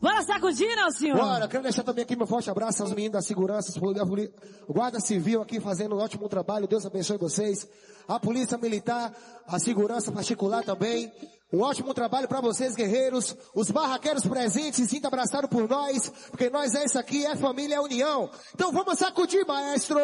Bora sacudir, não, senhor? Bora, quero deixar também aqui meu forte abraço aos meninos da segurança, o guarda civil aqui fazendo um ótimo trabalho, Deus abençoe vocês. A polícia militar, a segurança particular também. Um ótimo trabalho para vocês, guerreiros. Os barraqueiros presentes, se sinta abraçado por nós, porque nós é isso aqui, é família, é união. Então vamos sacudir, maestro!